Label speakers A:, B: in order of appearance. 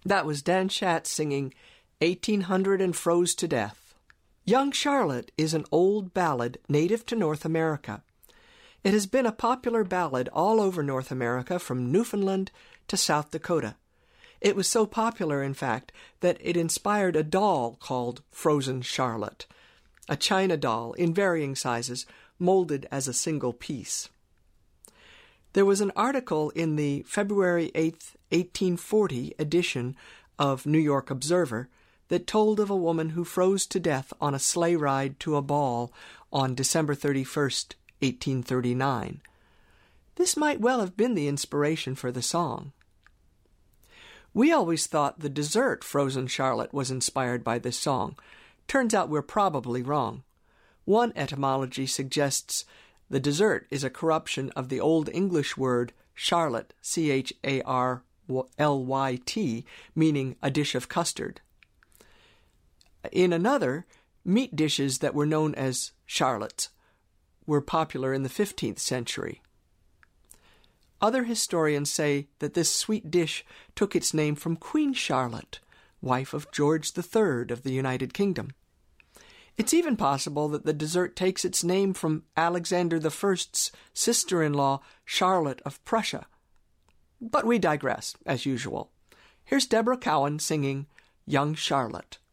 A: That was Dan Schatz singing 1800 and Froze to Death. Young Charlotte is an old ballad native to North America. It has been a popular ballad all over North America from Newfoundland to South Dakota. It was so popular, in fact, that it inspired a doll called Frozen Charlotte, a china doll in varying sizes, molded as a single piece. There was an article in the February 8th, 1840 edition of New York Observer that told of a woman who froze to death on a sleigh ride to a ball on December 31st, 1839. This might well have been the inspiration for the song. We always thought the dessert Frozen Charlotte was inspired by this song. Turns out we're probably wrong. One etymology suggests the dessert is a corruption of the Old English word charlotte, C-H-A-R-L-Y-T, meaning a dish of custard. In another, meat dishes that were known as charlottes were popular in the 15th century. Other historians say that this sweet dish took its name from Queen Charlotte, wife of George III of the United Kingdom. It's even possible that the dessert takes its name from Alexander I's sister-in-law, Charlotte of Prussia. But we digress, as usual. Here's Deborah Cowan singing Young Charlotte.